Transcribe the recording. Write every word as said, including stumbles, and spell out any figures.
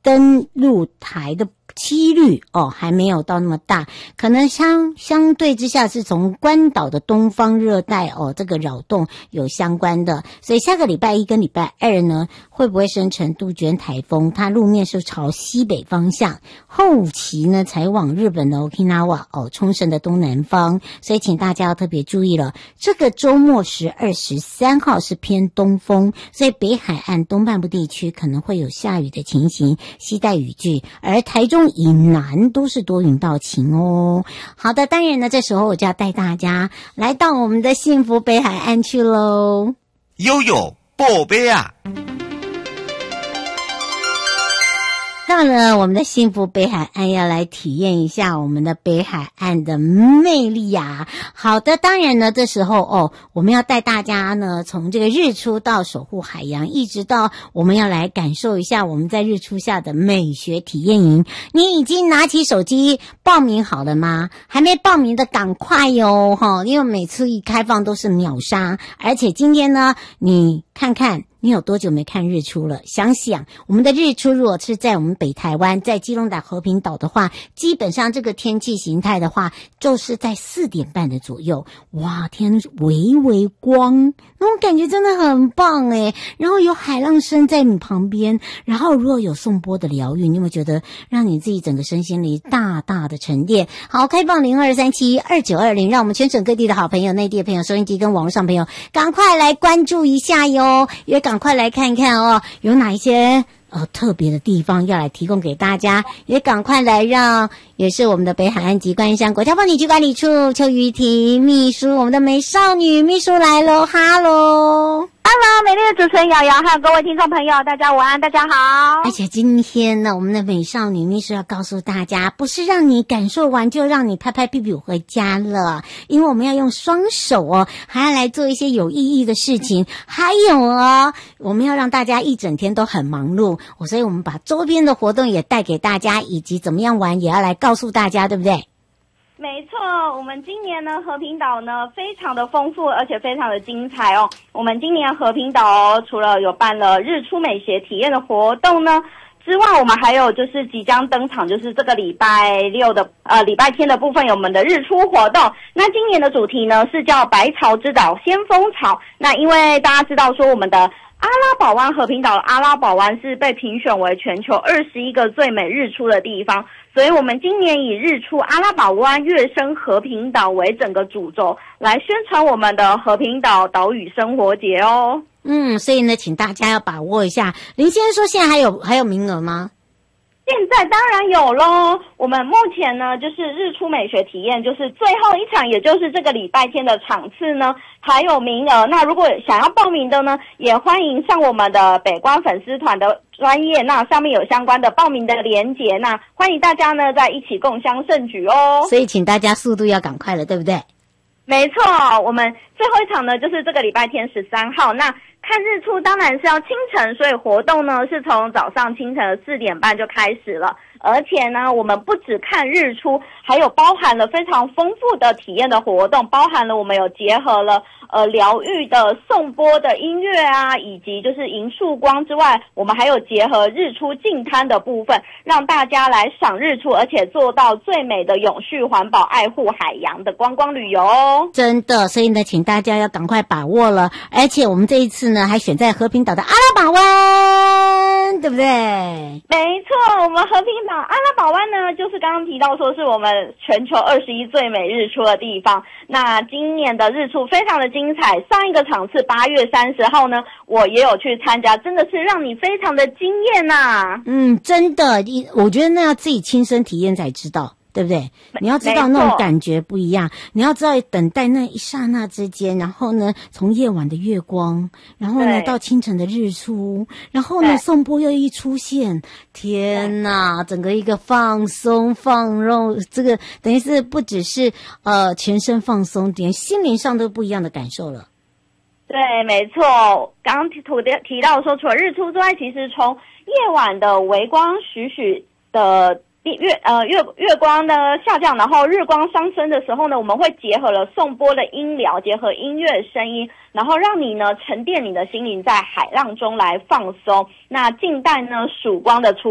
登陆台的几率哦，还没有到那么大，可能相相对之下是从关岛的东方热带哦，这个扰动有相关的，所以下个礼拜一跟礼拜二呢，会不会生成杜鹃台风？它路面是朝西北方向，后期呢才往日本的 Okinawa 哦，冲绳的东南方，所以请大家要特别注意了。这个周末十二、十三号是偏东风，所以北海岸东半部地区可能会有下雨的情形，携带雨具，而台中以南都是多云到晴哦。好的，当然呢，这时候我就要带大家来到我们的幸福北海岸去喽。 悠悠宝贝啊！ 到了我们的幸福北海岸，要来体验一下我们的北海岸的魅力呀、啊。好的，当然呢，这时候哦，我们要带大家呢，从这个日出到守护海洋，一直到我们要来感受一下我们在日出下的美学体验营。你已经拿起手机报名好了吗？还没报名的赶快哟，哈，因为每次一开放都是秒杀，而且今天呢，你看看。你有多久没看日出了？想想我们的日出，如果是在我们北台湾，在基隆岛、和平岛的话，基本上这个天气形态的话，就是在四点半的左右。哇，天微微光，那种感觉真的很棒诶。然后有海浪声在你旁边，然后如果有颂钵的疗愈，你有没有觉得让你自己整个身心里大大的沉淀？好，开放零二三七二九二零，让我们全省各地的好朋友、内地的朋友、收音机跟网络上朋友，赶快来关注一下哟，也赶快来看看哦，有哪一些呃特别的地方要来提供给大家，也赶快来让也是我们的北海岸及观音山国家风景区管理处邱玉婷秘书，我们的美少女秘书来喽，哈喽。 Hello， 美丽的主持人瑶瑶，还有各位听众朋友，大家午安，大家好。 而且今天呢，我们的美少女秘书要告诉大家，不是让你感受完就让你拍拍屁屁回家了，因为我们要用双手哦，还要来做一些有意义的事情，还有哦，我们要让大家一整天都很忙碌，所以我们把周边的活动也带给大家，以及怎么样玩也要来告诉大家，对不对？ 没错，我们今年呢和平岛呢非常的丰富，而且非常的精彩哦。我们今年和平岛哦，除了有办了日出美学体验的活动呢之外，我们还有就是即将登场，就是这个礼拜六的呃礼拜天的部分有我们的日出活动。那今年的主题呢是叫百草之岛先锋草。那因为大家知道说我们的阿拉堡湾和平岛的阿拉堡湾是被评选为全球二十一个最美日出的地方，所以我们今年以日出阿拉堡湾跃升和平岛为整个主轴，来宣传我们的和平岛岛屿生活节哦。 嗯，所以呢，请大家要把握一下。林先生说现在还有还有名额吗？ 现在当然有咯，我们目前呢就是日出美学体验，就是最后一场，也就是这个礼拜天的场次呢还有名额。那如果想要报名的呢，也欢迎上我们的北光粉丝团的专页，那上面有相关的报名的连结，那欢迎大家呢在一起共襄盛举哦。 所以请大家速度要赶快了，对不对？ 没错，我们最后一场呢就是这个礼拜天十三号，那看日出当然是要清晨，所以活动呢是从早上清晨的四点半就开始了。而且呢，我们不只看日出，还有包含了非常丰富的体验的活动，包含了我们有结合了呃疗愈的颂钵的音乐啊，以及就是迎曙光之外，我们还有结合日出净滩的部分，让大家来赏日出，而且做到最美的永续环保、爱护海洋的观光旅游哦。 真的，所以呢，请大家要赶快把握了。而且我们这一次呢，还选在和平岛的阿拉堡湾，对不对？ 没错，我们和平岛阿拉堡湾呢，就是刚刚提到说是我们全球二十一最美日出的地方。那今年的日出非常的精彩，上一个场次八月三十号呢，我也有去参加，真的是让你非常的惊艳呐。 嗯，真的，我觉得那要自己亲身体验才知道。对不对？你要知道那种感觉不一样，你要知道等待那一刹那之间，然后呢，从夜晚的月光，然后呢到清晨的日出，然后呢颂钵又一出现，天哪，整个一个放松放肉，这个等于是不只是呃全身放松，连心灵上都不一样的感受了。 对，没错，刚刚提提到说，除了日出之外，其实从夜晚的微光徐徐的月呃月月光呢下降，然后日光上升的时候呢，我们会结合了颂钵的音疗，结合音乐声音，然后让你呢沉淀你的心灵在海浪中来放松。那静待呢曙光的出